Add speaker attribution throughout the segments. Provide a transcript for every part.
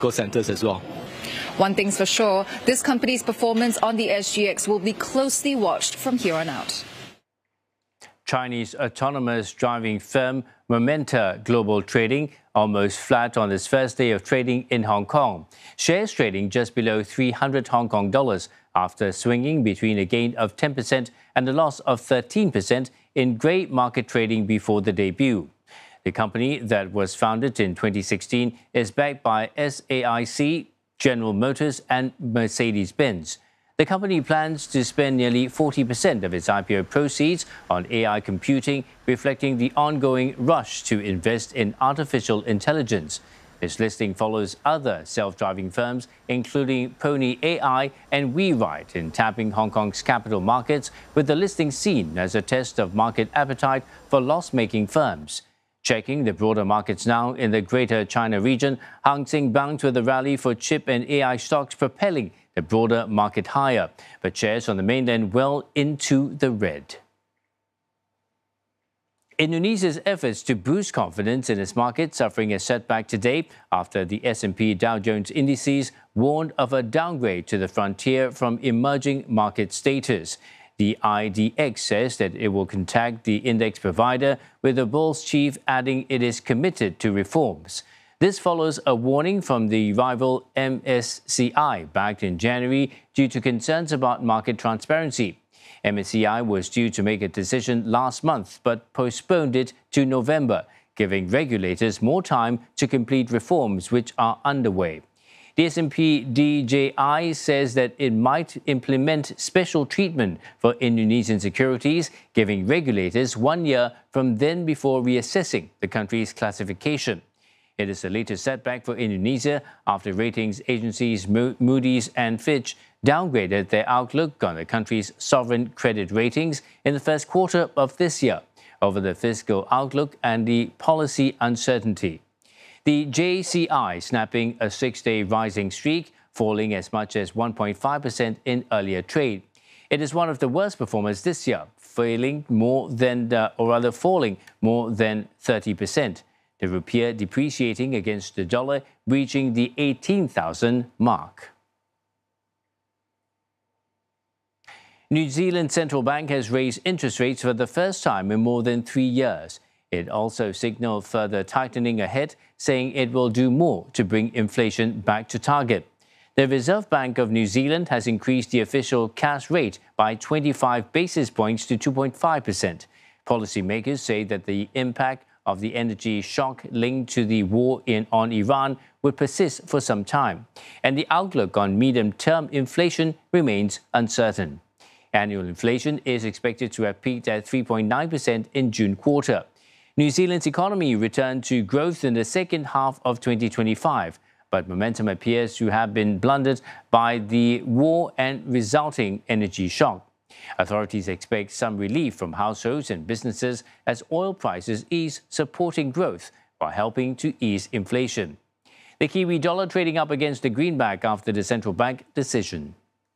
Speaker 1: centers as well.
Speaker 2: One thing's for sure, this company's performance on the SGX will be closely watched from here on out.
Speaker 3: Chinese autonomous driving firm Momenta Global Trading almost flat on its first day of trading in Hong Kong. Shares trading just below 300 Hong Kong dollars after swinging between a gain of 10% and a loss of 13% in grey market trading before the debut. The company that was founded in 2016 is backed by SAIC, General Motors and Mercedes-Benz. The company plans to spend nearly 40% of its IPO proceeds on AI computing, reflecting the ongoing rush to invest in artificial intelligence. This listing follows other self-driving firms, including Pony AI and WeRide, in tapping Hong Kong's capital markets, with the listing seen as a test of market appetite for loss-making firms. Checking the broader markets now in the Greater China region, Hang Seng bounced with a rally for chip and AI stocks propelling the broader market higher, but shares on the mainland well into the red. Indonesia's efforts to boost confidence in its market suffering a setback today after the S&P Dow Jones indices warned of a downgrade to the frontier from emerging market status. The IDX says that it will contact the index provider, with the bull's chief adding it is committed to reforms. This follows a warning from the rival MSCI back in January due to concerns about market transparency. MSCI was due to make a decision last month but postponed it to November, giving regulators more time to complete reforms which are underway. The S&P DJI says that it might implement special treatment for Indonesian securities, giving regulators 1 year from then before reassessing the country's classification. It is the latest setback for Indonesia after ratings agencies Moody's and Fitch downgraded their outlook on the country's sovereign credit ratings in the first quarter of this year over the fiscal outlook and the policy uncertainty. The JCI snapping a 6-day rising streak, falling as much as 1.5% in earlier trade. It is one of the worst performers this year, falling more than 30%. The rupiah depreciating against the dollar, reaching the 18,000 mark. New Zealand Central Bank has raised interest rates for the first time in more than 3 years. It also signaled further tightening ahead, saying it will do more to bring inflation back to target. The Reserve Bank of New Zealand has increased the official cash rate by 25 basis points to 2.5%. Policymakers say that the impact of the energy shock linked to the war on Iran would persist for some time, and the outlook on medium-term inflation remains uncertain. Annual inflation is expected to have peaked at 3.9% in June quarter. New Zealand's economy returned to growth in the second half of 2025, but momentum appears to have been blunted by the war and resulting energy shock. Authorities expect some relief from households and businesses as oil prices ease, supporting growth while helping to ease inflation. The Kiwi dollar trading up against the greenback after the central bank decision.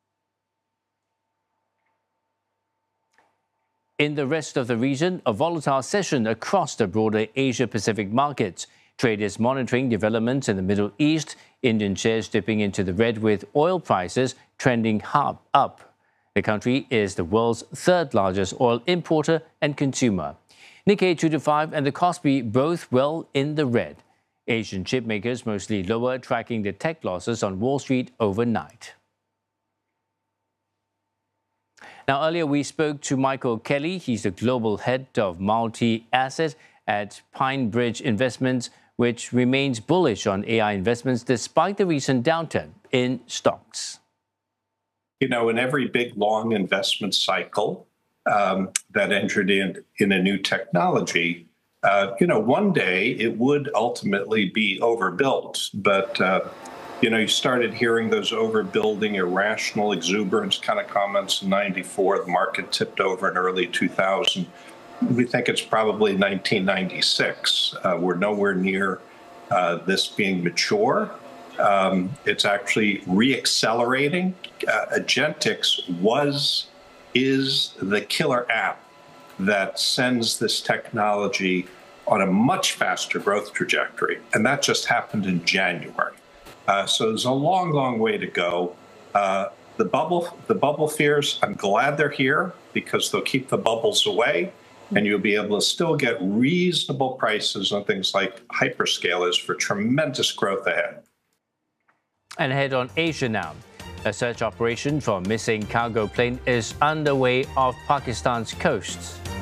Speaker 3: In the rest of the region, a volatile session across the broader Asia-Pacific markets. Traders monitoring developments in the Middle East, Indian shares dipping into the red with oil prices trending up. The country is the world's third largest oil importer and consumer. Nikkei 225 and the Kospi both well in the red. Asian chip makers mostly lower, tracking the tech losses on Wall Street overnight. Now, earlier we spoke to Michael Kelly. He's the global head of multi-asset at PineBridge Investments, which remains bullish on AI investments despite the recent downturn in stocks.
Speaker 4: You know, in every big, long investment cycle that entered in a new technology, one day it would ultimately be overbuilt. But you started hearing those overbuilding, irrational exuberance kind of comments in '94. The market tipped over in early 2000. We think it's probably 1996. We're nowhere near this being mature. It's actually reaccelerating. Agentix is the killer app that sends this technology on a much faster growth trajectory. And that just happened in January. So there's a long, long way to go. The bubble fears, I'm glad they're here because they'll keep the bubbles away, and you'll be able to still get reasonable prices on things like hyperscalers for tremendous growth ahead.
Speaker 3: And head on Asia now. A search operation for a missing cargo plane is underway off Pakistan's coasts.